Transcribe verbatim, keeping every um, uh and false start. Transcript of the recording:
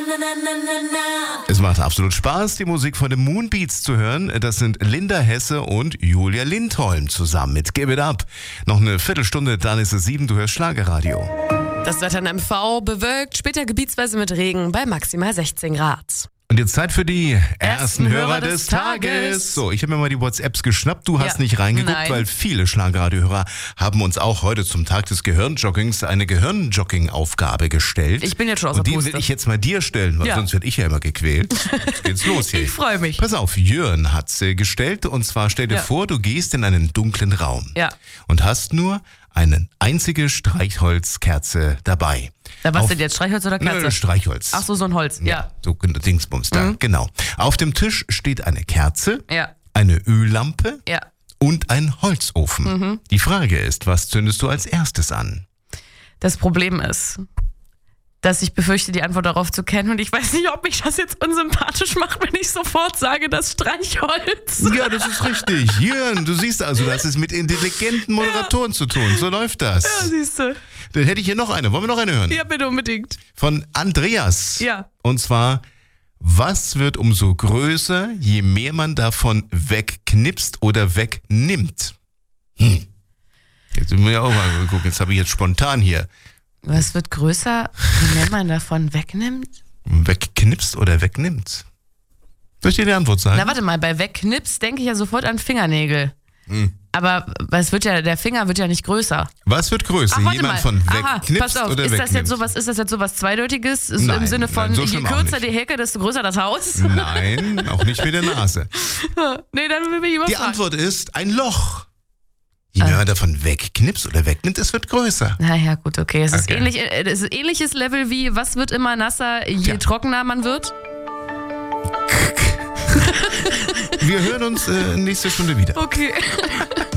Es macht absolut Spaß, die Musik von den Moonbeats zu hören. Das sind Linda Hesse und Julia Lindholm zusammen mit Give It Up. Noch eine Viertelstunde, dann ist es sieben, du hörst Schlagerradio. Das Wetter in M V bewölkt, später gebietsweise mit Regen bei maximal sechzehn Grad. Und jetzt Zeit für die ersten, Ersten Hörer, Hörer des, des Tages. Tages. So, ich habe mir mal die WhatsApps geschnappt. Du hast Ja. nicht reingeguckt, Nein. weil viele Schlagerradiohörer haben uns auch heute zum Tag des Gehirnjoggings eine Gehirnjogging-Aufgabe gestellt. Ich bin jetzt schon aus Und der die Puste. will ich jetzt mal dir stellen, weil Ja. sonst werde ich ja immer gequält. Jetzt geht's los hier. Ich freue mich. Pass auf, Jörn hat sie gestellt. Und zwar stell dir Ja. vor, du gehst in einen dunklen Raum Ja. und hast nur eine einzige Streichholzkerze dabei. Da was Auf- denn jetzt? Streichholz oder Kerze? Nö, Streichholz. Ach so, so ein Holz. Ja. So Dingsbums da, genau. Auf dem Tisch steht eine Kerze, Ja. eine Öllampe Ja. und ein Holzofen. Mhm. Die Frage ist, was zündest du als erstes an? Das Problem ist, dass ich befürchte, die Antwort darauf zu kennen und ich weiß nicht, ob mich das jetzt unsympathisch macht, wenn ich sofort sage, das Streichholz. Ja, das ist richtig. Jörn, du siehst also, das ist mit intelligenten Moderatoren zu tun. So läuft das. Ja, siehst du. Dann hätte ich hier noch eine. Wollen wir noch eine hören? Ja, bitte unbedingt. Von Andreas. Ja. Und zwar, was wird umso größer, je mehr man davon wegknipst oder wegnimmt? Hm. Jetzt müssen wir ja auch mal gucken. Jetzt habe ich jetzt spontan hier. Was wird größer, je mehr man davon wegnimmt? Wegknipst oder wegnimmt? Soll ich dir die Antwort sagen? Na, warte mal, bei wegknips denke ich ja sofort an Fingernägel. Hm. Aber es wird ja, der Finger wird ja nicht größer. Was wird größer? Ach, warte Jemand mal. von Aha, wegknipst pass auf, oder ist wegnimmt? das jetzt sowas, ist das jetzt sowas Zweideutiges? So Nein, im Sinne von, nein, so je schlimm auch kürzer nicht. die Hecke, desto größer das Haus? Nein, auch nicht mit der Nase. Nee, dann will ich Die überfragen. Antwort ist ein Loch. Je mehr man davon wegknipst oder wegnimmt, es wird größer. Naja, gut, okay. Es ist, Okay. ähnlich, äh, es ist ähnliches Level wie, was wird immer nasser, je Ja. trockener man wird? Wir hören uns äh, nächste Stunde wieder. Okay.